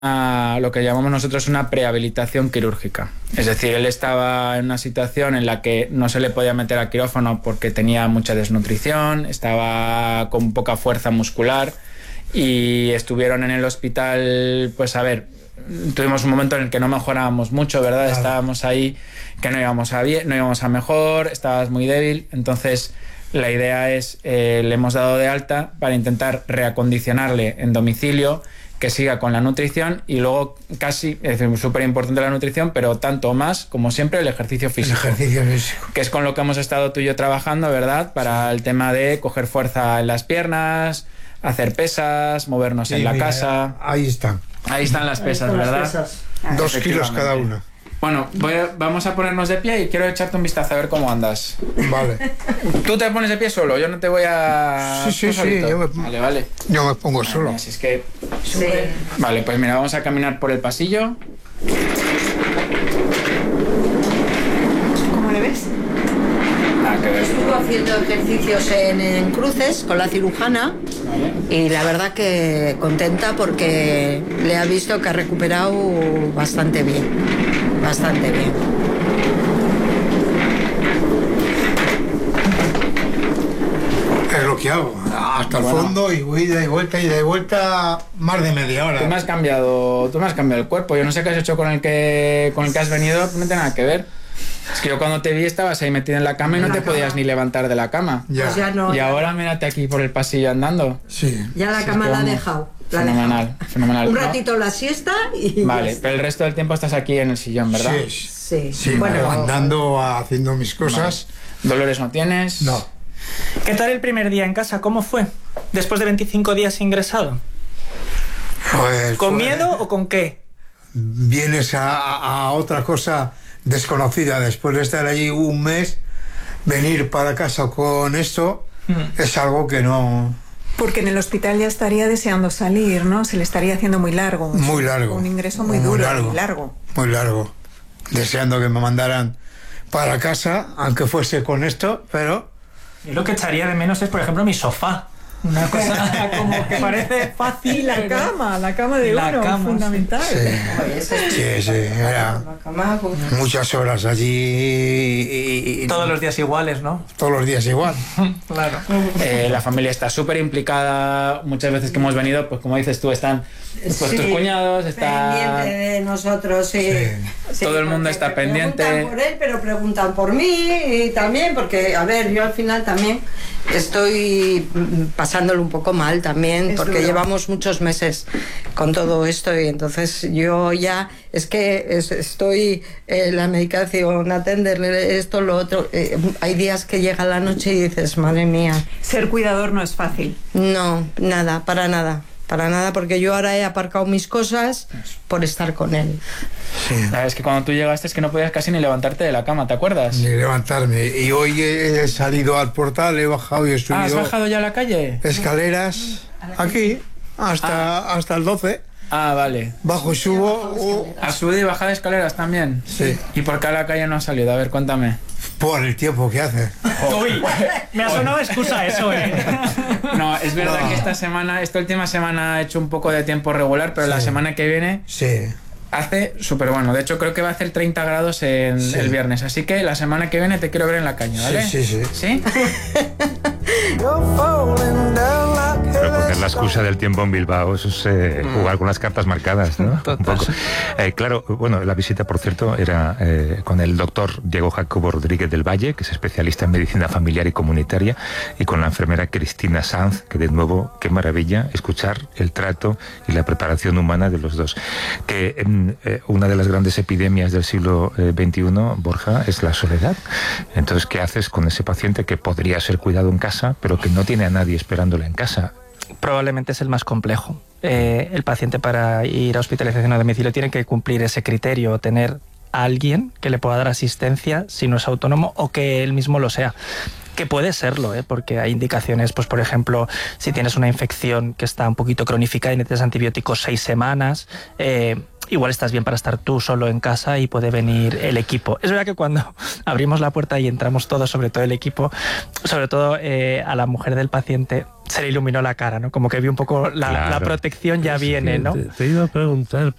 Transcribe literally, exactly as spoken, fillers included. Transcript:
a lo que llamamos nosotros una prehabilitación quirúrgica. Es decir, él estaba en una situación en la que no se le podía meter a quirófano porque tenía mucha desnutrición, estaba con poca fuerza muscular y estuvieron en el hospital, pues a ver, tuvimos un momento en el que no mejorábamos mucho, ¿verdad? Claro. Estábamos ahí que no íbamos a bien, no íbamos a mejor, estabas muy débil, entonces la idea es, eh, le hemos dado de alta para intentar reacondicionarle en domicilio, que siga con la nutrición y luego casi, es decir, súper importante la nutrición, pero tanto más como siempre el ejercicio físico. El ejercicio físico. Que es con lo que hemos estado tú y yo trabajando, ¿verdad? Para sí. el tema de coger fuerza en las piernas, hacer pesas, movernos sí, en la mira, casa. Ahí están. Ahí están las pesas, las ¿verdad? Pesas. Dos kilos cada una. Bueno, voy a, vamos a ponernos de pie y quiero echarte un vistazo a ver cómo andas. Vale. Tú te pones de pie solo, yo no te voy a... Sí, sí, sí. Yo me, vale, vale. Yo me pongo vale, solo. Si es que... Sí. Vale, pues mira, vamos a caminar por el pasillo. ¿Cómo le ves? Ah, que ves. Estuvo haciendo ejercicios en, en cruces con la cirujana. Vale. Y la verdad que contenta porque le ha visto que ha recuperado bastante bien, bastante bien. Es lo que hago, hasta el bueno. fondo y voy de vuelta y de vuelta más de media hora. Tú me has cambiado, tú me has cambiado el cuerpo, yo no sé qué has hecho con el que, con el que has venido, no tiene nada que ver. Es que yo cuando te vi estabas ahí metido en la cama y no te cama. podías ni levantar de la cama. Ya. Pues ya no, y ya ahora no. mírate aquí por el pasillo andando. Sí. Ya la cama sí, la ha dejado. La fenomenal, dejado. fenomenal. Un ratito ¿no? la siesta y... Vale, pero el resto del tiempo estás aquí en el sillón, ¿verdad? Sí, sí. sí bueno, andando, haciendo mis cosas. Vale. ¿Dolores no tienes? No. ¿Qué tal el primer día en casa? ¿Cómo fue? Después de veinticinco días ingresado. Pues, ¿Con pues, miedo o con qué? Vienes a, a otra cosa desconocida. Después de estar allí un mes, venir para casa con esto mm. es algo que no... Porque en el hospital ya estaría deseando salir, ¿no? Se le estaría haciendo muy largo. Muy largo. Un ingreso muy, muy duro, largo, muy largo. Muy largo. Deseando que me mandaran para casa, aunque fuese con esto, pero... Y lo que echaría de menos es, por ejemplo, mi sofá. Una cosa como que parece fácil. Y la pero... cama, la cama de la uno, cama, fundamental. Sí, sí, sí, era muchas horas allí. Y, y, todos los días iguales, ¿no? Todos los días igual. Claro. Eh, la familia está súper implicada. Muchas veces que hemos venido, pues como dices tú, están pues, sí, tus cuñados, está... pendiente de nosotros, sí. Sí. Sí, todo el mundo está pendiente. Preguntan por él, pero preguntan por mí y también, porque, a ver, yo al final también estoy pasándolo un poco mal también, es porque duro. Llevamos muchos meses con todo esto y entonces yo ya, es que es, estoy en la medicación, atenderle esto, lo otro. Eh, hay días que llega la noche y dices, madre mía. Ser cuidador no es fácil. No, nada, para nada. Para nada, porque yo ahora he aparcado mis cosas por estar con él. Sí. Es que cuando tú llegaste es que no podías casi ni levantarte de la cama, ¿te acuerdas? Ni levantarme. Y hoy he salido al portal, he bajado y he subido... Ah, ¿has bajado ya a la calle? Escaleras, aquí, hasta, ah. hasta el doce. Ah, vale. Bajo y subo... Uh, ¿Has subido y bajado escaleras también? Sí. ¿Y por qué a la calle no has salido? A ver, cuéntame. Por el tiempo que hace. Uy, me ha sonado excusa eso, ¿eh? No, es verdad no. que esta semana, esta última semana he hecho un poco de tiempo regular, pero sí. la semana que viene sí. hace súper bueno. De hecho, creo que va a hacer treinta grados en sí. el viernes. Así que la semana que viene te quiero ver en la caña, ¿vale? Sí, sí, ¿Sí? sí. Pero poner la excusa del tiempo en Bilbao, eso es eh, jugar con las cartas marcadas, ¿no? Un poco. Eh, claro, bueno, la visita, por cierto, era eh, con el doctor Diego Jacobo Rodríguez del Valle, que es especialista en medicina familiar y comunitaria, y con la enfermera Cristina Sanz, que de nuevo, qué maravilla escuchar el trato y la preparación humana de los dos. Que eh, una de las grandes epidemias del siglo veintiuno, Borja, es la soledad. Entonces, ¿qué haces con ese paciente que podría ser cuidado en casa, pero que no tiene a nadie esperándole en casa? Probablemente es el más complejo. Eh, el paciente, para ir a hospitalización a domicilio, tiene que cumplir ese criterio, tener a alguien que le pueda dar asistencia si no es autónomo o que él mismo lo sea. Que puede serlo, ¿eh? Porque hay indicaciones, pues por ejemplo, si tienes una infección que está un poquito cronificada y necesitas antibióticos seis semanas, eh, igual estás bien para estar tú solo en casa y puede venir el equipo. Es verdad que cuando abrimos la puerta y entramos todos, sobre todo el equipo, sobre todo eh, a la mujer del paciente, se le iluminó la cara, ¿no? Como que vio un poco la, Claro. la protección ya Sí, viene, ¿no? Te, te iba a preguntar,